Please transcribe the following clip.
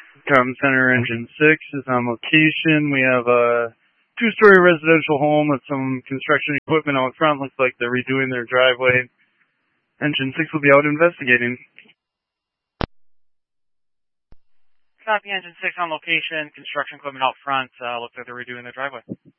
Com Center Engine 6 is on location. We have a two-story residential home with some construction equipment out front. Looks like they're redoing their driveway. Engine 6 will be out investigating. Copy, Engine 6 on location. Construction equipment out front. Looks like they're redoing their driveway.